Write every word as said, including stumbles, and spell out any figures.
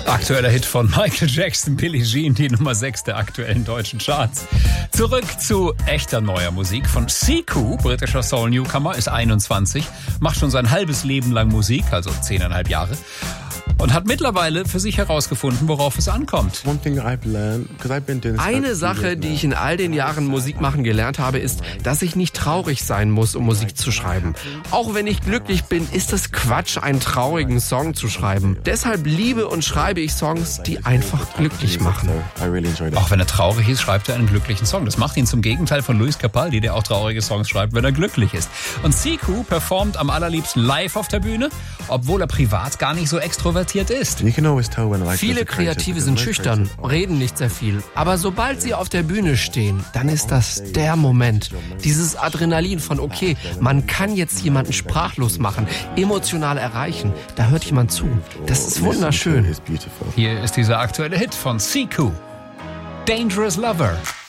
Aktueller Hit von Michael Jackson, Billie Jean, die Nummer sechs der aktuellen deutschen Charts. Zurück zu echter neuer Musik von Siku, britischer Soul-Newcomer, ist einundzwanzig, macht schon sein halbes Leben lang Musik, also zehneinhalb Jahre. Und hat mittlerweile für sich herausgefunden, worauf es ankommt. Eine Sache, die ich in all den Jahren Musik machen gelernt habe, ist, dass ich nicht traurig sein muss, um Musik zu schreiben. Auch wenn ich glücklich bin, ist es Quatsch, einen traurigen Song zu schreiben. Deshalb liebe und schreibe ich Songs, die einfach glücklich machen. Auch wenn er traurig ist, schreibt er einen glücklichen Song. Das macht ihn zum Gegenteil von Luis Capaldi, der auch traurige Songs schreibt, wenn er glücklich ist. Und Siku performt am allerliebsten live auf der Bühne, obwohl er privat gar nicht so extrovertiert ist. Viele Kreative sind schüchtern, reden nicht sehr viel. Aber sobald sie auf der Bühne stehen, dann ist das der Moment. Dieses Adrenalin von, okay, man kann jetzt jemanden sprachlos machen, emotional erreichen. Da hört jemand zu. Das ist wunderschön. Hier ist dieser aktuelle Hit von Siku, Dangerous Lover.